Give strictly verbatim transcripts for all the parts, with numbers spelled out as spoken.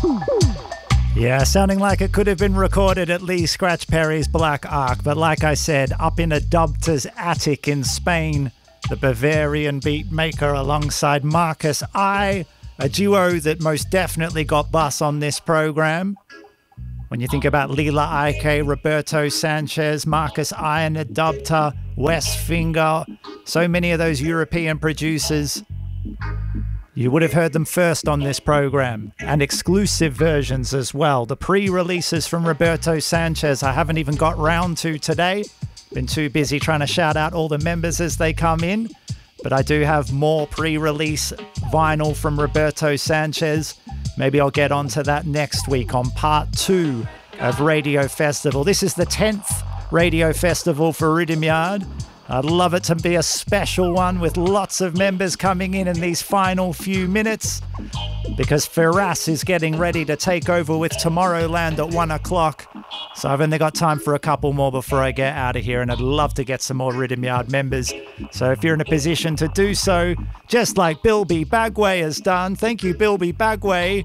Yeah, sounding like it could have been recorded at Lee Scratch Perry's Black Ark, but like I said, up in a Dubter's attic in Spain, the Bavarian beat maker alongside Marcus I, a duo that most definitely got bus on this program. When you think about Lila Ike, Roberto Sanchez, Marcus I and a Dubter, West Finger, so many of those European producers, you would have heard them first on this program, and exclusive versions as well. The pre-releases from Roberto Sanchez I haven't even got round to today. Been too busy trying to shout out all the members as they come in. But I do have more pre-release vinyl from Roberto Sanchez. Maybe I'll get onto that next week on part two of Radio Festival. This is the tenth Radio Festival for Rhythm Yard. I'd love it to be a special one with lots of members coming in in these final few minutes, because Firas is getting ready to take over with Tomorrowland at one o'clock. So I've only got time for a couple more before I get out of here, and I'd love to get some more Rhythm Yard members. So if you're in a position to do so, just like Bilby Bagway has done, thank you Bilby Bagway,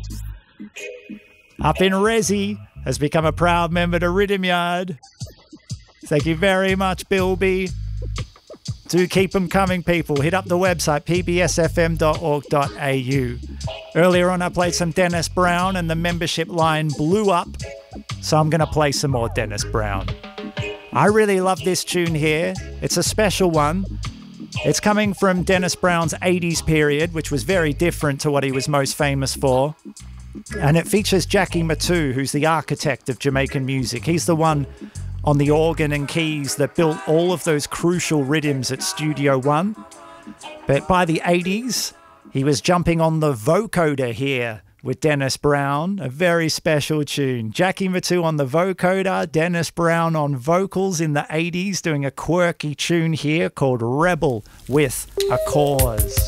up in Resi, has become a proud member to Rhythm Yard. Thank you very much, Bilby. Do keep them coming, people. Hit up the website, p b s f m dot org dot a u. Earlier on, I played some Dennis Brown, and the membership line blew up. So I'm going to play some more Dennis Brown. I really love this tune here. It's a special one. It's coming from Dennis Brown's eighties period, which was very different to what he was most famous for. And it features Jackie Matu, who's the architect of Jamaican music. He's the one on the organ and keys that built all of those crucial rhythms at Studio One. But by the eighties, he was jumping on the vocoder here with Dennis Brown, a very special tune. Jackie Matu on the vocoder, Dennis Brown on vocals in the eighties, doing a quirky tune here called Rebel with a Cause.